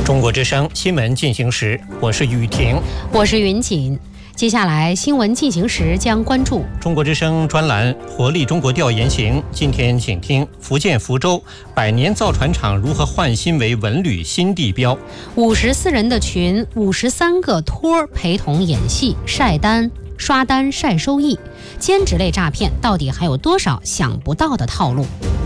中国之声新闻进行时，我是雨婷， 我是云锦。接下来新闻进行时将关注中国之声专栏活力中国调研行。今天请听福建福州100年造船厂如何换新为文旅新地标。 54人的群，53个托陪同演戏、晒单、刷单晒收益，兼职类诈骗到底还有多少想不到的套路？